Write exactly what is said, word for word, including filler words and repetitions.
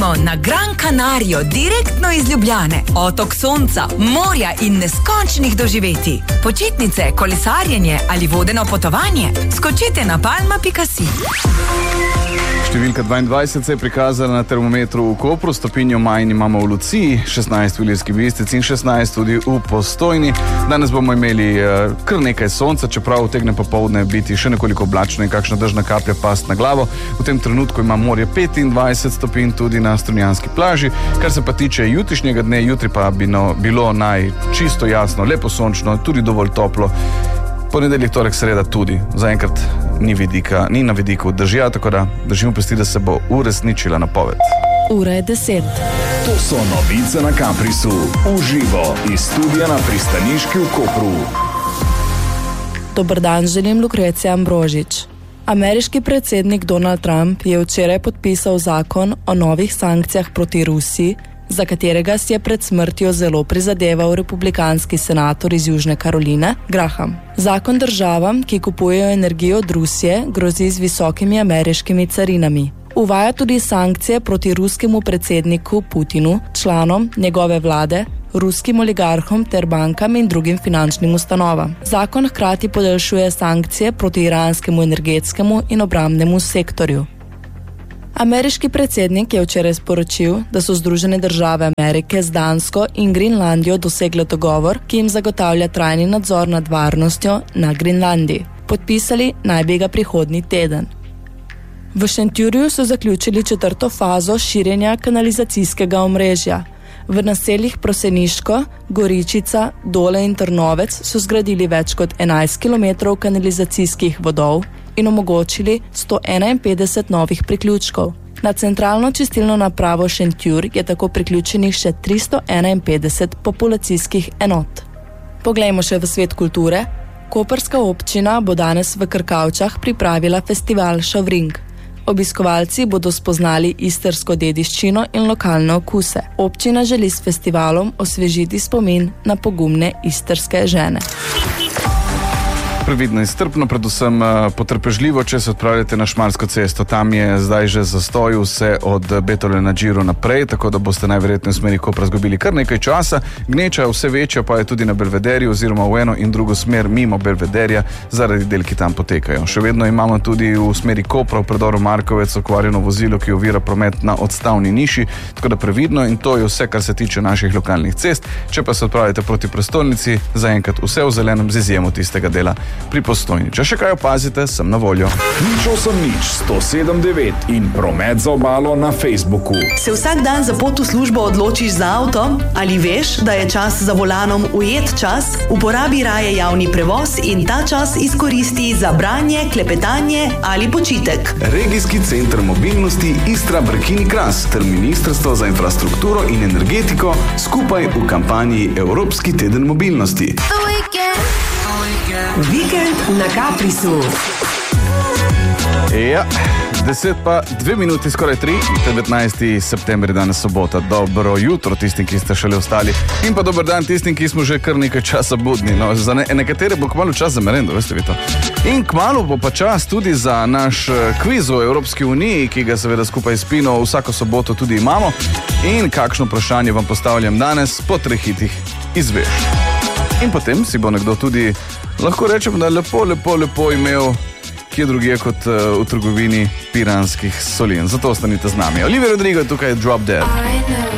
letno na Gran Canario, direktno iz Ljubljane. Otok sonca, morja in neskončnih doživeti. Počitnice, kolesarjenje ali vodeno potovanje? Skočite na palma pika si. Številka dvaindvajset se je prikazala na termometru v Kopru, stopinjo manj imamo v Luciji, šestnajst v Ilirski Bistrici in šestnajst tudi v Postojni. Danes bomo imeli uh, kar nekaj sonca, čeprav utegne popoldne biti še nekoliko oblačno in kakšna dežna kaplja past na glavo. V tem trenutku ima morje petindvajset stopinj tudi na Strunjanski plaži. Kar se pa tiče jutrišnjega dne, jutri pa bi no, bilo naj čisto jasno, lepo sončno, tudi dovolj toplo. Ponedeljek, torek, sreda tudi. Zaenkrat ni vidika, ni na vidiku dežja, tako da držimo pesti, da se bo uresničila napoved. Ura je deset. To so novice na Caprisu. Uživo iz studia na Pristaniški v Kopru. Dober dan, želim Lukrecija Ambrožič. Ameriški predsednik Donald Trump je včeraj podpisal zakon o novih sankcijah proti Rusiji, za katerega si je pred smrtjo zelo prizadeval republikanski senator iz Južne Karoline, Graham. Zakon državam, ki kupujejo energijo od Rusije, grozi z visokimi ameriškimi carinami. Uvaja tudi sankcije proti ruskemu predsedniku Putinu, članom njegove vlade, ruskim oligarhom ter bankam in drugim finančnim ustanovam. Zakon hkrati podaljšuje sankcije proti iranskemu energetskemu in obrambnemu sektorju. Ameriški predsednik je včeraj sporočil, da so Združene države Amerike z Dansko in Grenlandijo dosegle dogovor, ki jim zagotavlja trajni nadzor nad varnostjo na Grenlandiji. Podpisali naj bi ga prihodnji teden. V Šentjurju so zaključili četrto fazo širjenja kanalizacijskega omrežja. V naseljih Proseniško, Goričica, Dole in Trnovec so zgradili več kot enajst kilometrov kanalizacijskih vodov in omogočili sto enainpetdeset novih priključkov. Na centralno čistilno napravo Šentjur je tako priključenih še tristo enainpetdeset populacijskih enot. Poglejmo še v svet kulture. Koprska občina bo danes v Krkavčah pripravila festival Šovring. Obiskovalci bodo spoznali istrsko dediščino in lokalne okuse. Občina želi s festivalom osvežiti spomin na pogumne istrske žene. Previdno in strpno, predvsem potrpežljivo, če se odpravljate na Šmarsko cesto. Tam je zdaj že zastoj vse od Betole na Džiru naprej, tako da boste najverjetneje v smeri Kopra zgubili kar nekaj časa. Gneča vse večja pa je tudi na Belvederju oziroma v eno in drugo smer mimo Belvederja zaradi del, ki tam potekajo. Še vedno imamo tudi v smeri Kopra v predoru Markovec okvarjeno vozilo, ki ovira promet na odstavni niši, tako da previdno, in to je vse, kar se tiče naših lokalnih cest. Če pa se odpravite proti prestolnici, zaenkrat vse v zelenem z izjemo tistega dela pri Postojni. Če še kaj opazite, sem na voljo. Nič osem nič sto sedem devet in promet za obalo na Facebooku. Se vsak dan za pot v službo odločiš za avto? Ali veš, da je čas za volanom ujet čas? Uporabi raje javni prevoz in ta čas izkoristi za branje, klepetanje ali počitek. Regijski center mobilnosti Istra Brkini Kras ter Ministrstvo za infrastrukturo in energetiko skupaj v kampanji Evropski teden mobilnosti. Vikend na Caprisu. Ja, deset pa dve minuti, skoraj tri, devetnajsti september, danes sobota. Dobro jutro tistim, ki ste šele ostali, in pa dober dan tistim, ki smo že kar nekaj časa budni. No, za ne, nekatere bo kmalu čas za merendo, veste vi to. In kmalu bo pa čas tudi za naš kviz o Evropski uniji, ki ga seveda skupaj s Pino vsako soboto tudi imamo. In kakšno vprašanje vam postavljam danes, po treh hitih izveš. In potem si bo nekdo tudi, lahko rečem, da lepo, lepo, lepo imel kje drugje kot uh, v trgovini piranskih solin. Zato ostanite z nami. Olivia Rodrigo je tukaj, Drop Dead.